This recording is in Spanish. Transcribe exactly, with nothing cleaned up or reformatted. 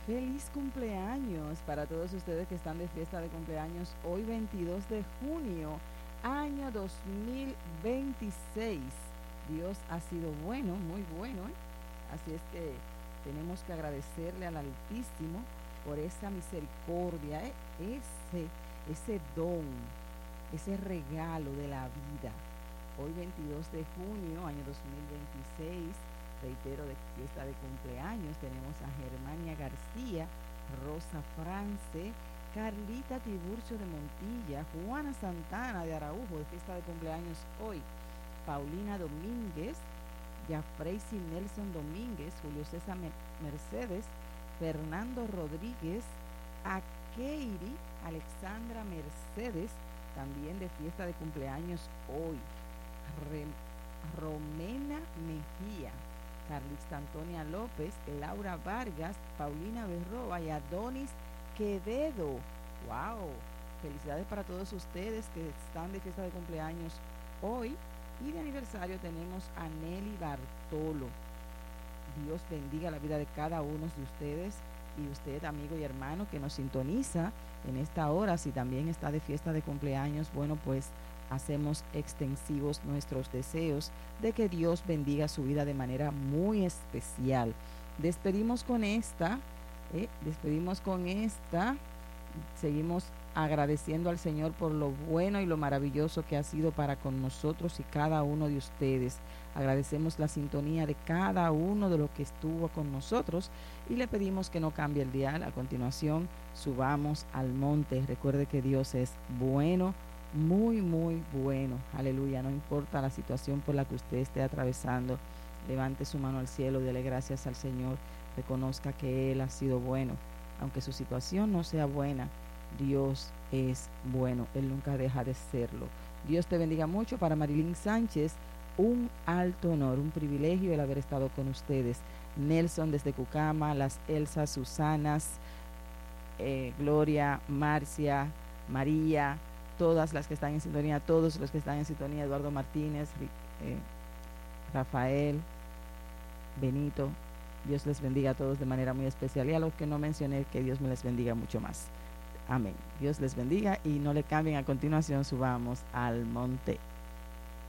Feliz cumpleaños para todos ustedes que están de fiesta de cumpleaños hoy veintidós de junio, año dos mil veintiséis. Dios ha sido bueno, muy bueno, ¿eh? Así es que tenemos que agradecerle al Altísimo por esa misericordia, ¿eh? ese, ese don, ese regalo de la vida. Hoy veintidós de junio, año dos mil veintiséis, reitero, de fiesta de cumpleaños, tenemos a Germania García, Rosa France, Carlita Tiburcio de Montilla, Juana Santana de Araujo, de fiesta de cumpleaños hoy, Paulina Domínguez, Jafreisi Nelson Domínguez, Julio César Mercedes, Fernando Rodríguez, Akeiri Alexandra Mercedes, también de fiesta de cumpleaños hoy, Re, Romena Mejía, Carlista Antonia López, Laura Vargas, Paulina Berroa y Adonis Quevedo. ¡Wow! Felicidades para todos ustedes que están de fiesta de cumpleaños hoy. Y de aniversario tenemos a Nelly Bartolo. Dios bendiga la vida de cada uno de ustedes y usted, amigo y hermano, que nos sintoniza en esta hora. Si también está de fiesta de cumpleaños, bueno, pues hacemos extensivos nuestros deseos de que Dios bendiga su vida de manera muy especial. Despedimos con esta, eh, despedimos con esta, seguimos agradeciendo al Señor por lo bueno y lo maravilloso que ha sido para con nosotros y cada uno de ustedes. Agradecemos la sintonía de cada uno de los que estuvo con nosotros y le pedimos que no cambie el dial. A continuación, subamos al monte. Recuerde que Dios es bueno, muy, muy bueno. Aleluya. No importa la situación por la que usted esté atravesando, levante su mano al cielo, dele gracias al Señor, reconozca que Él ha sido bueno. Aunque su situación no sea buena, Dios es bueno, Él nunca deja de serlo. Dios te bendiga mucho. Para Marilyn Sánchez, un alto honor, un privilegio el haber estado con ustedes. Nelson desde Cucama, las Elsa, Susanas, eh, Gloria, Marcia, María, todas las que están en sintonía, todos los que están en sintonía, Eduardo Martínez, eh, Rafael, Benito. Dios les bendiga a todos de manera muy especial, y a los que no mencioné, que Dios me les bendiga mucho más. Amén. Dios les bendiga y no le cambien. A continuación, subamos al monte.